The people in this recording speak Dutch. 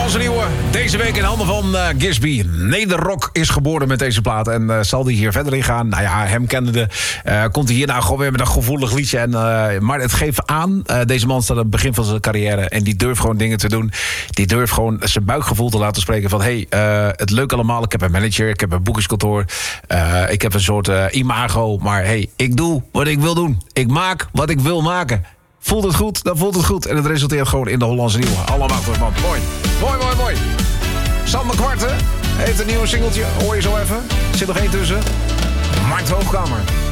Hollandse nieuwe. Deze week in handen van Gisby. Nederrock is geboren met deze plaat. En zal die hier verder in gaan? Nou ja, hem kennende komt hij hier nou gewoon weer met een gevoelig liedje. Maar het geeft aan, deze man staat aan het begin van zijn carrière. En die durft gewoon dingen te doen. Die durft gewoon zijn buikgevoel te laten spreken van... het leuk allemaal, ik heb een manager, ik heb een boekingskantoor. Ik heb een soort imago. Maar ik doe wat ik wil doen. Ik maak wat ik wil maken. Voelt het goed, dan voelt het goed. En het resulteert gewoon in de Hollandse nieuwe. Allemaal voor man. Mooi. Mooi, mooi, mooi. Sander Kwarten heeft een nieuwe singeltje. Hoor je zo even. Zit nog één tussen. Markt Hoogkamer.